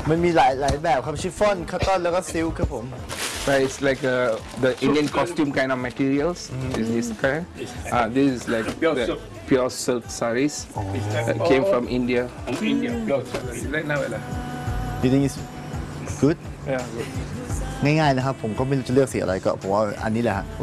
มันมีหลายแบบครับชิฟฟ่อนคอตตอนแล้วก็ซิลค์ครับผม But it's like the Indian costume kind of materials. Is this kind? This is like the pure silk sarees that came from India. India pure Right now, You think it's good yeah. ง่ายๆนะครับผมก็ไม่รู้จะเลือกสีอะไรก็ผมว่าอันนี้แหละฮะโอ